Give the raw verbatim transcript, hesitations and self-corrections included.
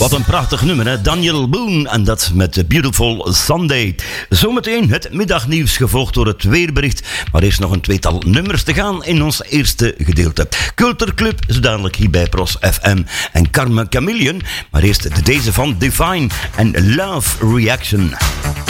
Wat een prachtig nummer, hè? Daniel Boone en dat met The Beautiful Sunday. Zometeen het middagnieuws gevolgd door het weerbericht. Maar eerst nog een tweetal nummers te gaan in ons eerste gedeelte. Cultuurclub, zo dadelijk hier bij Pros F M en Carmen Chameleon. Maar eerst deze van Divine en Love Reaction.